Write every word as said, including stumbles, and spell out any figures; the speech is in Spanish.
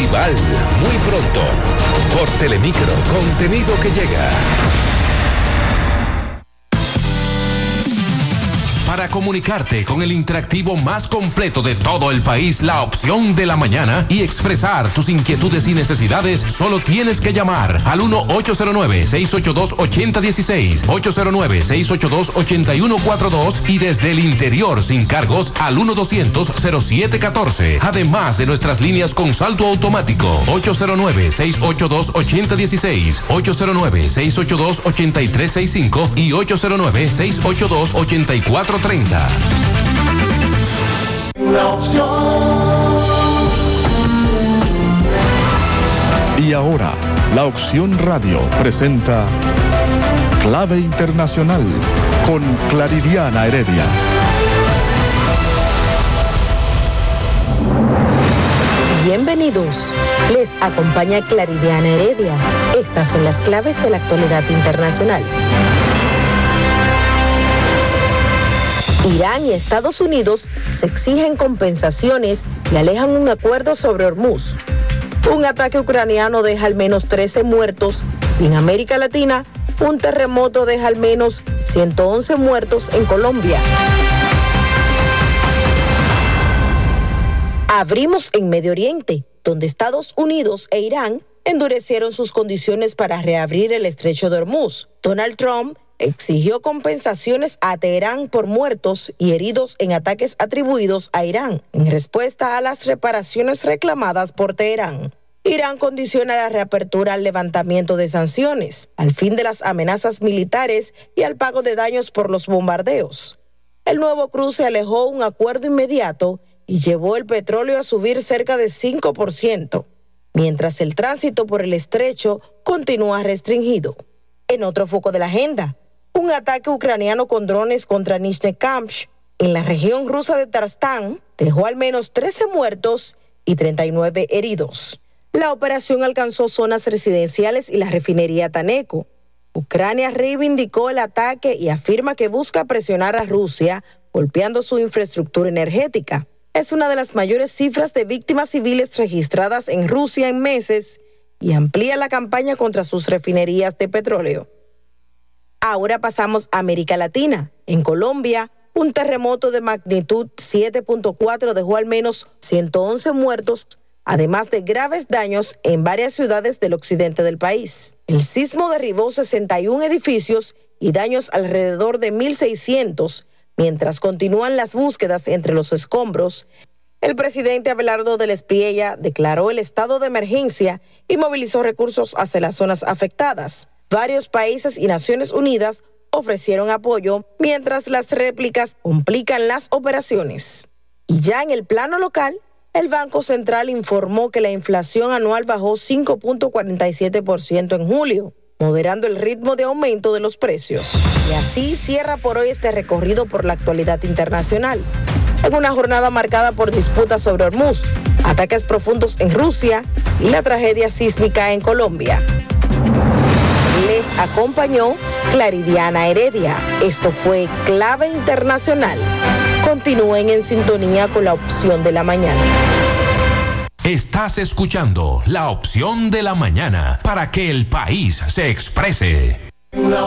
Vival, muy pronto. Por Telemicro, contenido que llega. Para comunicarte con el interactivo más completo de todo el país, la opción de la mañana, y expresar tus inquietudes y necesidades, solo tienes que llamar al uno ocho cero nueve, seis ocho dos, ocho cero uno seis, ocho cero nueve, seis ocho dos, ocho uno cuatro dos, y desde el interior sin cargos al uno doscientos, cero siete catorce. Además de nuestras líneas con saldo automático ocho cero nueve, seis ocho dos, ocho cero uno seis, ocho cero nueve, seis ocho dos, ocho tres seis cinco y ocho cero nueve, seis ocho dos, ocho cuatro treinta. La opción. Y ahora, la Opción Radio presenta Clave Internacional con Claridiana Heredia. Bienvenidos. Les acompaña Claridiana Heredia. Estas son las claves de la actualidad internacional. Irán y Estados Unidos se exigen compensaciones y alejan un acuerdo sobre Hormuz. Un ataque ucraniano deja al menos trece muertos y en América Latina un terremoto deja al menos ciento once muertos en Colombia. Abrimos en Medio Oriente, donde Estados Unidos e Irán endurecieron sus condiciones para reabrir el estrecho de Hormuz. Donald Trump exigió compensaciones a Teherán por muertos y heridos en ataques atribuidos a Irán, en respuesta a las reparaciones reclamadas por Teherán. Irán condiciona la reapertura al levantamiento de sanciones, al fin de las amenazas militares y al pago de daños por los bombardeos. El nuevo cruce alejó un acuerdo inmediato y llevó el petróleo a subir cerca de cinco por ciento, mientras el tránsito por el estrecho continúa restringido. En otro foco de la agenda, un ataque ucraniano con drones contra Nizhnekamsk en la región rusa de Tarstán dejó al menos trece muertos y treinta y nueve heridos. La operación alcanzó zonas residenciales y la refinería Taneco. Ucrania reivindicó el ataque y afirma que busca presionar a Rusia, golpeando su infraestructura energética. Es una de las mayores cifras de víctimas civiles registradas en Rusia en meses y amplía la campaña contra sus refinerías de petróleo. Ahora pasamos a América Latina. En Colombia, un terremoto de magnitud siete punto cuatro dejó al menos ciento once muertos, además de graves daños en varias ciudades del occidente del país. El sismo derribó sesenta y un edificios y daños alrededor de mil seiscientos, mientras continúan las búsquedas entre los escombros. El presidente Abelardo del Espriella declaró el estado de emergencia y movilizó recursos hacia las zonas afectadas. Varios países y Naciones Unidas ofrecieron apoyo, mientras las réplicas complican las operaciones. Y ya en el plano local, el Banco Central informó que la inflación anual bajó cinco punto cuarenta y siete por ciento en julio, moderando el ritmo de aumento de los precios. Y así cierra por hoy este recorrido por la actualidad internacional. En una jornada marcada por disputas sobre Hormuz, ataques profundos en Rusia y la tragedia sísmica en Colombia. Les acompañó Claridiana Heredia. Esto fue Clave Internacional. Continúen en sintonía con la opción de la mañana. Estás escuchando la opción de la mañana para que el país se exprese.